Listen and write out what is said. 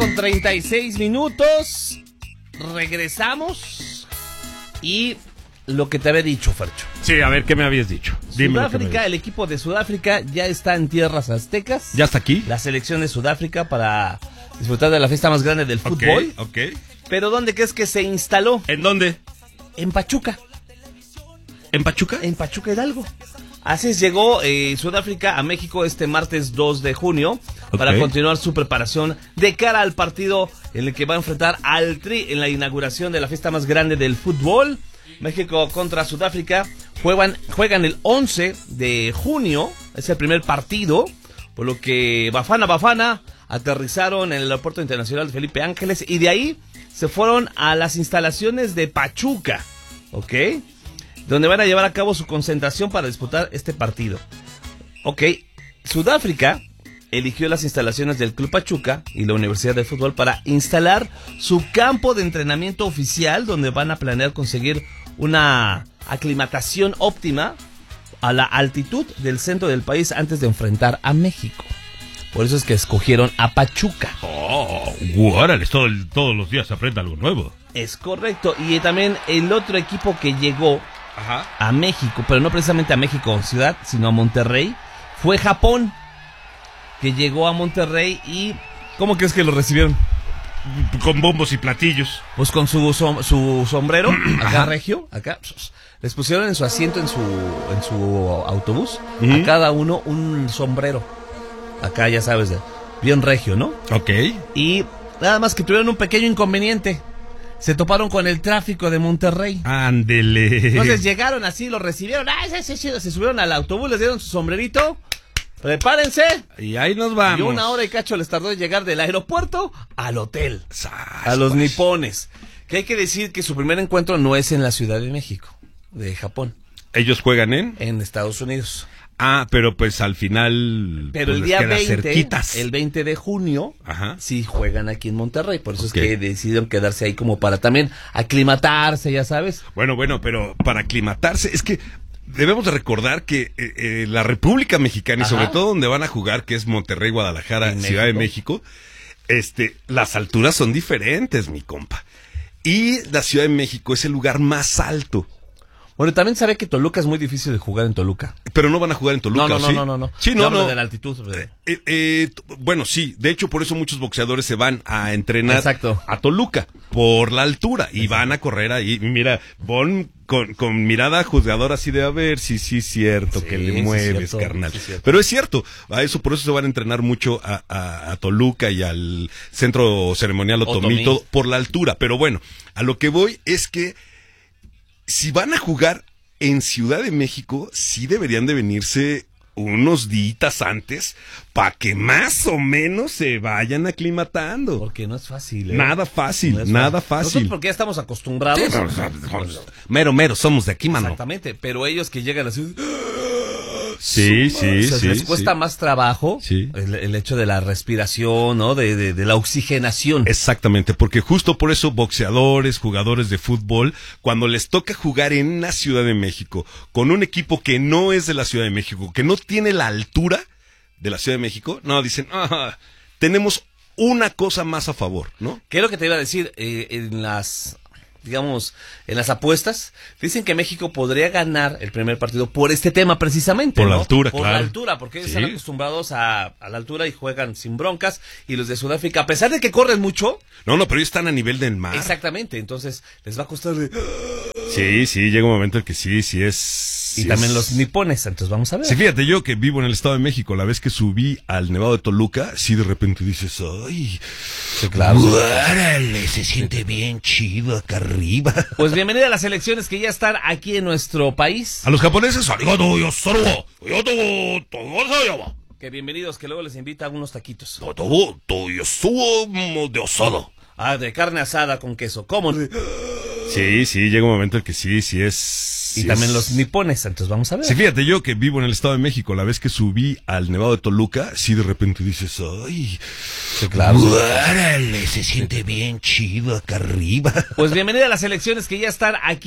Con 36 minutos, regresamos y lo que te había dicho, Fercho. Sí, a ver, ¿qué me habías dicho? Dime. Sudáfrica, el equipo de Sudáfrica ya está en tierras aztecas. ¿Ya está aquí? La selección de Sudáfrica para disfrutar de la fiesta más grande del fútbol. Ok. ¿Pero dónde crees que se instaló? ¿En dónde? En Pachuca. ¿En Pachuca? En Pachuca Hidalgo. Así es, llegó Sudáfrica a México este martes 2 de junio para continuar su preparación de cara al partido en el que va a enfrentar al Tri en la inauguración de la fiesta más grande del fútbol. México contra Sudáfrica juegan el 11 de junio, es el primer partido, por lo que Bafana aterrizaron en el aeropuerto internacional de Felipe Ángeles y de ahí se fueron a las instalaciones de Pachuca, ¿ok? Donde van a llevar a cabo su concentración para disputar este partido. Ok, Sudáfrica eligió las instalaciones del Club Pachuca y la Universidad de Fútbol para instalar su campo de entrenamiento oficial, donde van a planear conseguir una aclimatación óptima a la altitud del centro del país antes de enfrentar a México. Por eso es que escogieron a Pachuca. Oh, órale, todos los días se aprende algo nuevo. Es correcto, y también el otro equipo que llegó a México, pero no precisamente a México ciudad, sino a Monterrey, fue Japón, que llegó a Monterrey y ¿cómo crees que lo recibieron? Con bombos y platillos. Pues con su sombrero, acá regio, acá les pusieron en su asiento en su autobús, a cada uno un sombrero, acá ya sabes, bien regio, ¿no? Ok. Y nada más que tuvieron un pequeño inconveniente. Se toparon con el tráfico de Monterrey. Ándele. Entonces llegaron así, lo recibieron. Se subieron al autobús, les dieron su sombrerito. Prepárense. Y ahí nos vamos. Y 1 hora y cacho les tardó en llegar del aeropuerto al hotel. A los nipones. Que hay que decir que su primer encuentro no es en la Ciudad de México, de Japón. ¿Ellos juegan en Estados Unidos. Ah, pero pues al final... Pero el día 20, el 20 de junio, sí juegan aquí en Monterrey. Por eso es que decidieron quedarse ahí como para también aclimatarse, ya sabes. Bueno, pero para aclimatarse, es que debemos de recordar que la República Mexicana, y sobre todo donde van a jugar, que es Monterrey, Guadalajara, Ciudad de México, las alturas son diferentes, mi compa. Y la Ciudad de México es el lugar más alto. Bueno, también sabe que Toluca es muy difícil de jugar en Toluca. Pero no van a jugar en Toluca, ¿sí? No. Sí, no. De la altitud. Bueno, sí. De hecho, por eso muchos boxeadores se van a entrenar a Toluca, por la altura. Y van a correr ahí. Mira, con mirada juzgadora así de a ver si sí es cierto que le mueves, carnal. Sí, pero es cierto. Por eso se van a entrenar mucho a Toluca y al centro ceremonial Otomí, todo, por la altura. Pero bueno, a lo que voy es que si van a jugar en Ciudad de México, sí deberían de venirse unos días antes para que más o menos se vayan aclimatando. Porque no es fácil, Nada fácil, nada fácil. Nosotros porque ya estamos acostumbrados. Sí, mero, somos de aquí, mano. Exactamente, pero ellos que llegan así... Sí. Les cuesta más trabajo el hecho de la respiración, ¿no? De la oxigenación. Exactamente, porque justo por eso boxeadores, jugadores de fútbol, cuando les toca jugar en la Ciudad de México, con un equipo que no es de la Ciudad de México, que no tiene la altura de la Ciudad de México, no, dicen, tenemos una cosa más a favor, ¿no? ¿Qué es lo que te iba a decir? En las apuestas, dicen que México podría ganar el primer partido por este tema precisamente. Por la altura, por la altura, porque ellos están acostumbrados a la altura y juegan sin broncas. Y los de Sudáfrica, a pesar de que corren mucho... No, pero ellos están a nivel del mar. Exactamente, entonces les va a costar... Sí, llega un momento en que sí es... Y también los nipones, entonces vamos a ver. Sí, fíjate, yo que vivo en el Estado de México, la vez que subí al Nevado de Toluca, sí de repente dices, ¡ay! Sí, claro. ¡Órale! Se siente bien chido acá arriba. Pues bienvenida a las elecciones que ya están aquí en nuestro país. A los japoneses, que bienvenidos, que luego les invita a unos taquitos. De carne asada con queso, ¿cómo? Sí, llega un momento en que sí es... Y también los nipones, entonces vamos a ver. Sí, fíjate, yo que vivo en el Estado de México, la vez que subí al Nevado de Toluca, sí de repente dices, ¡ay! Sí, claro. ¡Órale! Se siente bien chido acá arriba. Pues bienvenida a las elecciones que ya están aquí.